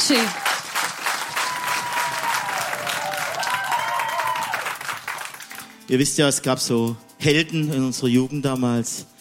Dankeschön. Ihr wisst ja, es gab so Helden in unserer Jugend damals.